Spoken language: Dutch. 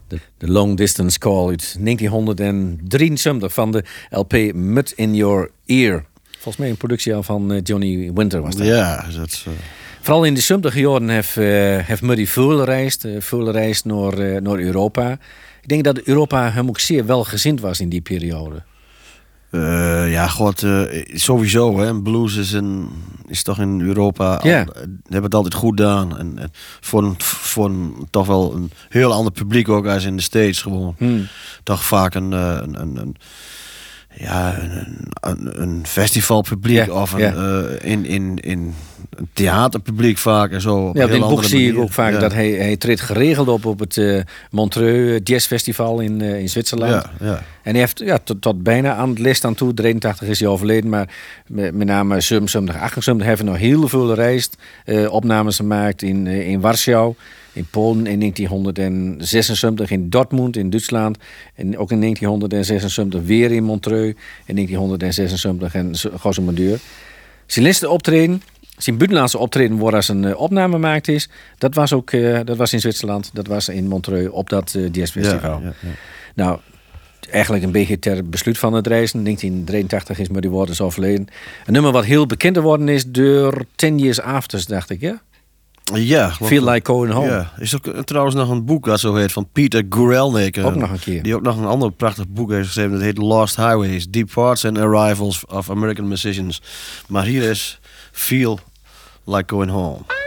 De Long Distance Call uit 1973 van de LP Mud in Your Ear. Volgens mij een productie van Johnny Winter was dat. Ja, dat Vooral in de 70 jaren heeft Muddy veel reisd naar Europa. Ik denk dat Europa hem ook zeer welgezind was in die periode. Sowieso. Hè. Blues is toch in Europa... hebben het altijd goed gedaan. En voor een toch wel een heel ander publiek ook als in de States gewoon. Toch vaak een festivalpubliek of een theaterpubliek vaak en zo. Ja, op dit boek zie ik ook vaak dat hij treedt geregeld op het Montreux Jazz Festival in Zwitserland. Ja. En hij heeft tot bijna aan het list aan toe. 83 is hij overleden, maar met name 77, 78 heeft hij nog heel veel gereisd. Opnames gemaakt in Warschau, in Polen in 1976, in Dortmund in Duitsland. En ook in 1976 weer in Montreux. In 1976 en Gosselmandeur. Zijn laatste optreden, zijn buitenlandse optreden waar als een opname gemaakt is, dat was in Zwitserland, dat was in Montreux op dat jazzfestival. Ja. Nou, eigenlijk een beetje ter besluit van het reizen. 1983 is Muddy Waters overleden. Een nummer wat heel bekend geworden is door 10 Years After, dacht ik, ja? Ja. Feel Like Going Home. Ja. Is ook trouwens nog een boek dat zo heet van Peter Guralnick. Ook nog een keer. Die ook nog een ander prachtig boek heeft geschreven. Dat heet Lost Highways. Departs and Arrivals of American Musicians. Maar hier is Feel Like Going Home.